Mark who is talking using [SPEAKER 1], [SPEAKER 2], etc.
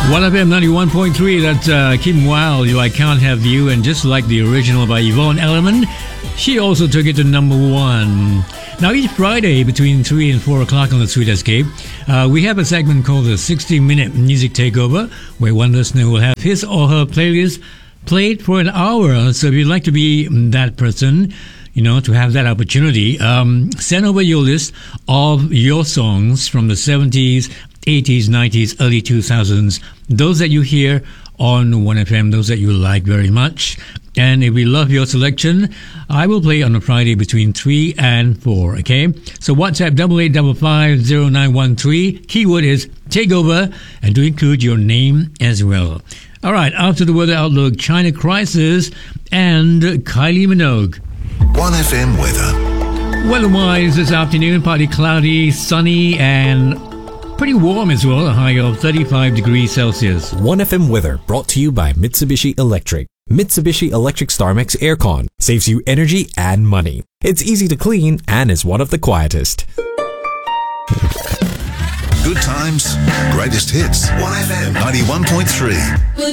[SPEAKER 1] 1FM 91.3, that's Kim Wilde, I Can't Have You, and just like the original by Yvonne Elliman, she also took it to number one. Now, each Friday between 3 and 4 o'clock on the Sweet Escape, we have a segment called the 60-Minute Music Takeover, where one listener will have his or her playlist played for an hour. So if you'd like to be that person, to have that opportunity, send over your list of your songs from the 70s, 80s, 90s, early 2000s, those that you hear on 1FM, those that you like very much. And if we love your selection, I will play on a Friday between 3 and 4, okay? So WhatsApp 88550913. Keyword is takeover, and to include your name as well. All right, after the weather outlook, China Crisis and Kylie Minogue.
[SPEAKER 2] 1FM weather.
[SPEAKER 1] Weather-wise, this afternoon, partly cloudy, sunny, and pretty warm as well, a high of 35 degrees Celsius.
[SPEAKER 3] 1FM weather brought to you by Mitsubishi Electric. Mitsubishi Electric StarMax Aircon saves you energy and money. It's easy to clean and is one of the quietest.
[SPEAKER 2] Good times, greatest hits. 1FM 91.3.